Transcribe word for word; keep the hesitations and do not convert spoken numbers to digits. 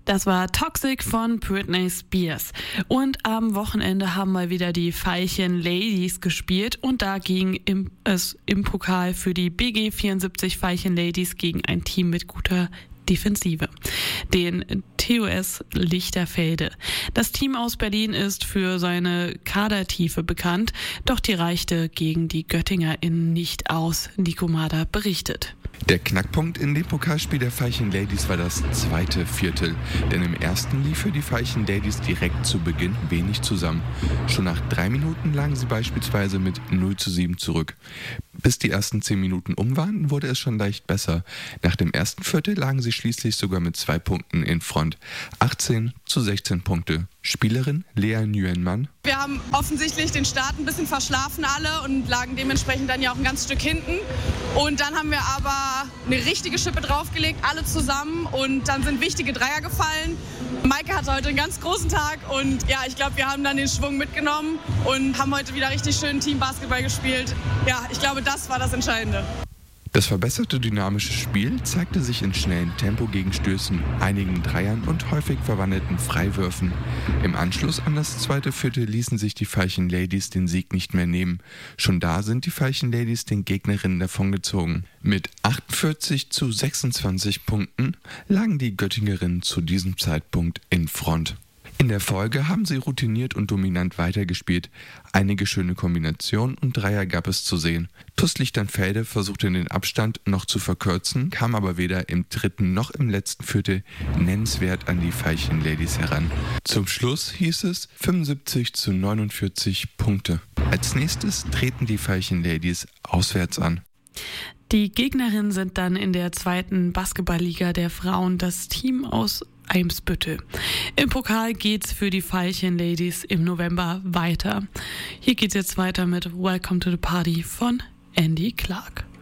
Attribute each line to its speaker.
Speaker 1: Das war Toxic von Britney Spears. Und am Wochenende haben mal wieder die Veilchen Ladies gespielt und da ging im, es im Pokal für die B G vierundsiebzig Veilchen Ladies gegen ein Team mit guter Defensive, den T O S Lichterfelde. Das Team aus Berlin ist für seine Kadertiefe bekannt, doch die reichte gegen die GöttingerInnen nicht aus. Nico Mader berichtet.
Speaker 2: Der Knackpunkt in dem Pokalspiel der Veilchen Ladies war das zweite Viertel, denn im ersten lief für die Veilchen Ladies direkt zu Beginn wenig zusammen. Schon nach drei Minuten lagen sie beispielsweise mit null zu sieben zurück. Bis die ersten zehn Minuten um waren, wurde es schon leicht besser. Nach dem ersten Viertel lagen sie schließlich sogar mit zwei Punkten in Front. achtzehn zu sechzehn Punkte. Spielerin Lea Nguyen-Mann.
Speaker 3: Wir haben offensichtlich den Start ein bisschen verschlafen alle und lagen dementsprechend dann ja auch ein ganzes Stück hinten. Und dann haben wir aber eine richtige Schippe draufgelegt, alle zusammen. Und dann sind wichtige Dreier gefallen. Maike hatte heute einen ganz großen Tag und ja, ich glaube, wir haben dann den Schwung mitgenommen und haben heute wieder richtig schön Teambasketball gespielt. Ja, ich glaube, das war das Entscheidende.
Speaker 2: Das verbesserte dynamische Spiel zeigte sich in schnellen Tempogegenstößen, einigen Dreiern und häufig verwandelten Freiwürfen. Im Anschluss an das zweite Viertel ließen sich die Veilchen Ladies den Sieg nicht mehr nehmen. Schon da sind die Veilchen Ladies den Gegnerinnen davongezogen. Mit achtundvierzig zu sechsundzwanzig Punkten lagen die Göttingerinnen zu diesem Zeitpunkt in Front. In der Folge haben sie routiniert und dominant weitergespielt. Einige schöne Kombinationen und Dreier gab es zu sehen. T U S Lichterfelde versuchte den Abstand noch zu verkürzen, kam aber weder im dritten noch im letzten Viertel nennenswert an die Veilchen Ladies heran. Zum Schluss hieß es fünfundsiebzig zu neunundvierzig Punkte. Als nächstes treten die Veilchen Ladies auswärts an.
Speaker 1: Die Gegnerinnen sind dann in der zweiten Basketballliga der Frauen das Team aus Eimsbüttel. Im Pokal geht's für die Veilchen Ladies im November weiter. Hier geht's jetzt weiter mit Welcome to the Party von Andy Clark.